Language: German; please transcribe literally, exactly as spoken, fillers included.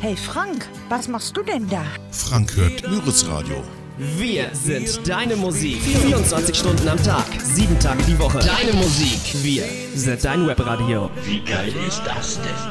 Hey Frank, was machst du denn da? Frank hört Müritz-Radio. Wir sind deine Musik. vierundzwanzig Stunden am Tag, sieben Tage die Woche. Deine Musik. Wir sind dein Webradio. Wie geil ist das denn?